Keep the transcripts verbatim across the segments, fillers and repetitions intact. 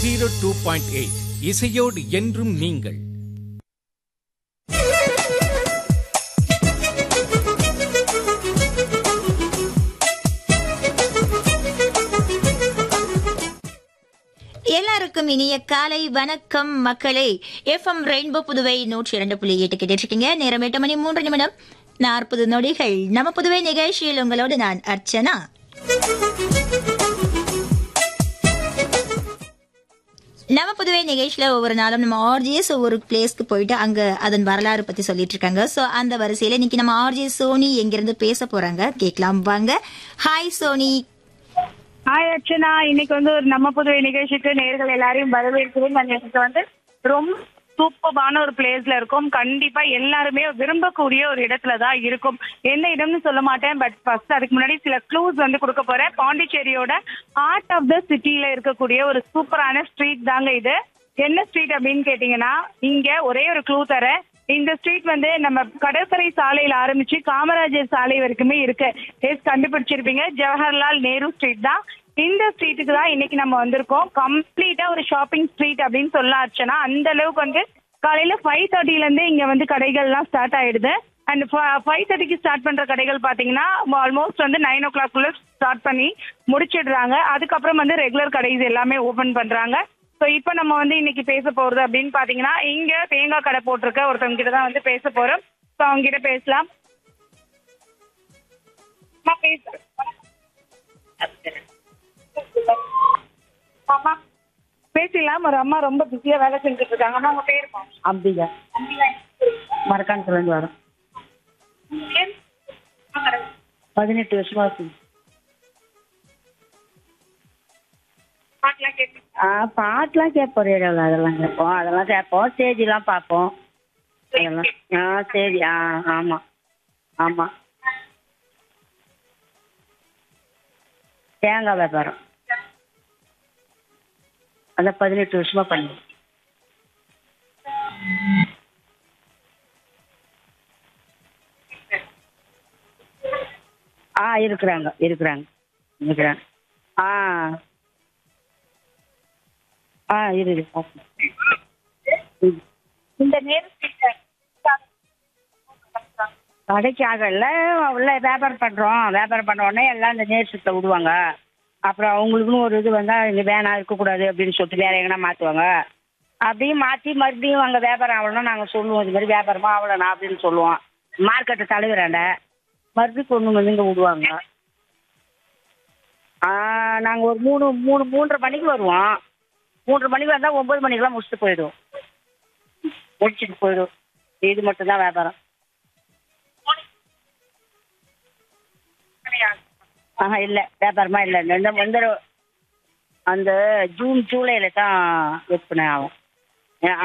Zero two point eight இசையோடு என்றும் நீங்கள். எல்லாருக்கும் இனிய காலை வணக்கம் மக்களே. எஃப்எம் ரெயின்போ புதுவை நூற்றி இரண்டு புள்ளி எட்டு கேட்டு இருக்கீங்க. நேரம் எட்டு மணி மூன்று நிமிடம் நாற்பது நொடிகள். நம்ம புதுவை நிகழ்ச்சியில் உங்களோடு நான் அர்ச்சனா. நம்ம புதுவை நிகழ்ச்சியில ஒவ்வொரு நாளும் நம்ம ஆர்ஜிஎஸ் ஒவ்வொரு பிளேஸ்க்கு போயிட்டு அங்க அதன் வரலாறு பத்தி சொல்லிட்டு இருக்காங்க. சோ அந்த வரிசையில இன்னைக்கு நம்ம ஆர்ஜிஎஸ் சோனி எங்கிருந்து பேச போறாங்க கேட்கலாம் வாங்க. Hi Sony. ஹாய் அர்ச்சனா. இன்னைக்கு வந்து ஒரு நம்ம புதுவை நிகழ்ச்சிக்கு நேர்கள் எல்லாரையும் வரவேற்கிறேன். நாங்கள் வந்து ரொம்ப சூப்பரான ஒரு பிளேஸ்ல இருக்கும். கண்டிப்பா எல்லாருமே விரும்பக்கூடிய ஒரு இடத்துல தான் இருக்கும். எந்த இடம்னு சொல்ல மாட்டேன், பட் ஃபர்ஸ்ட் அதுக்கு முன்னாடி சில க்ளூஸ் வந்து கொடுக்க போறேன். பாண்டிச்சேரியோட ஹார்ட் ஆஃப் த சிட்டில இருக்கக்கூடிய ஒரு சூப்பரான ஸ்ட்ரீட் தாங்க இது. என்ன ஸ்ட்ரீட் அப்படின்னு கேட்டீங்கன்னா, இங்க ஒரே ஒரு க்ளூ தரேன். இந்த ஸ்ட்ரீட் வந்து நம்ம கடற்கரை சாலையில ஆரம்பிச்சு காமராஜர் சாலை வரைக்குமே இருக்கு. எஸ், கண்டுபிடிச்சிருப்பீங்க. ஜவஹர்லால் நேரு ஸ்ட்ரீட் தான். இந்த ஸ்ட்ரீட்டுக்கு தான் இன்னைக்கு நம்ம வந்திருக்கோம். கம்ப்ளீட்டா ஒரு ஷாப்பிங் ஸ்ட்ரீட் அப்படின்னு சொல்ல ஆச்சுன்னா, அந்த அளவுக்கு வந்து காலையில ஃபைவ் தேர்ட்டில இருந்தே இங்க வந்து கடைகள்லாம் ஸ்டார்ட் ஆயிடுது. அண்ட் ஃபைவ் தேர்ட்டிக்கு ஸ்டார்ட் பண்ற கடைகள் பாத்தீங்கன்னா ஆல்மோஸ்ட் வந்து நைன் ஓ கிளாக் குள்ள ஸ்டார்ட் பண்ணி முடிச்சிடுறாங்க. அதுக்கப்புறம் வந்து ரெகுலர் கடைஸ் எல்லாமே ஓபன் பண்றாங்க. ஸோ இப்போ நம்ம வந்து இன்னைக்கு பேச போறது அப்படின்னு பாத்தீங்கன்னா, இங்க தேங்காய் கடை போட்டிருக்க ஒருத்தவங்க கிட்ட தான் வந்து பேச போறோம். ஸோ அவங்க கிட்ட பேசலாம். ஆமா பேசலாம். ஒரு அம்மா ரொம்ப பிஸியா வேலை செஞ்சுட்டு இருக்காங்க. அம்மா உங்க பேர்? அப்படியா? மரக்காணத்துல இருந்து வரோம். பதினெட்டு வருஷமா இருக்கு. ஆ பாட்டுலாம் கேட்போம், ரேடியோவில் அதெல்லாம் கேட்போம். அதெல்லாம் கேட்போம். ஸ்டேஜெலாம் பார்ப்போம். அதெல்லாம் ஆ சரி. ஆ ஆமாம் ஆமாம். தேங்காய் வியாபாரம் அதான் பதினெட்டு வருஷமா பண்ணி. ஆ இருக்கிறாங்க இருக்கிறாங்க இருக்கிறாங்க. ஆ ஆ இருக்கு. இந்த நேரம் கடைக்கு ஆகல, உள்ள வியாபாரம் பண்ணுறோம். வியாபாரம் பண்ண உடனே எல்லாம் இந்த நேர்ஸில் விடுவாங்க. அப்புறம் அவங்களுக்குன்னு ஒரு இது வந்தால் இங்கே வேணாம் இருக்கக்கூடாது அப்படின்னு சொல்லிட்டு வேற எங்கன்னா மாற்றுவாங்க. அப்படியும் மாற்றி மறுபடியும் அங்கே வியாபாரம் ஆகணும்னா நாங்கள் சொல்லுவோம், இது மாதிரி வியாபாரமாக ஆகலண்ணா அப்படின்னு சொல்லுவோம். மார்க்கெட்டு தலைவராண்ட மறுபடியும் கொண்டு வந்து இங்கே விடுவாங்க. நாங்கள் ஒரு மூணு மூணு மூன்றரை மணிக்கு வருவோம். மூன்றரை மணிக்கு வந்தால் ஒம்பது மணிக்கெலாம் முடிச்சுட்டு போயிடுவோம். முடிச்சுட்டு போயிடுவோம். இது மட்டும்தான் வியாபாரம். ஆஹா இல்லை, வியாபாரமா இல்லை. இந்த இந்த அந்த ஜூன் ஜூலையில தான் விற்பனை ஆகும். ஆ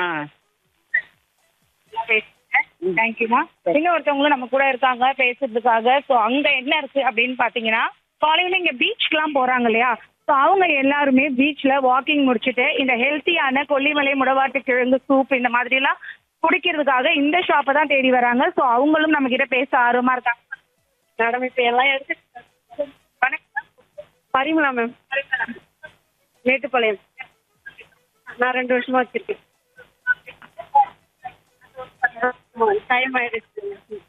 தேங்க்யூமா. இன்னொருத்தவங்களும் நம்ம கூட இருக்காங்க பேசுறதுக்காக. ஸோ அங்க என்ன இருக்கு அப்படின்னு பாத்தீங்கன்னா, காலையில இங்க பீச்சுக்கெல்லாம் போறாங்க இல்லையா? ஸோ அவங்க எல்லாருமே பீச்ல வாக்கிங் முடிச்சுட்டு இந்த ஹெல்த்தியான கொல்லிமலை முடவாட்டு கிழங்கு சூப் இந்த மாதிரி எல்லாம் குடிக்கிறதுக்காக இந்த ஷாப்பை தான் தேடி வராங்க. ஸோ அவங்களும் நம்ம கிட்ட பேச ஆர்வமா இருக்காங்க. மேடம் இப்ப எல்லாம் எடுத்து பரிமளா மேம், மேட்டுப்பாளையம். நான் ரெண்டு வருஷமா வச்சிருக்கேன். டைம் ஆயிடுச்சு.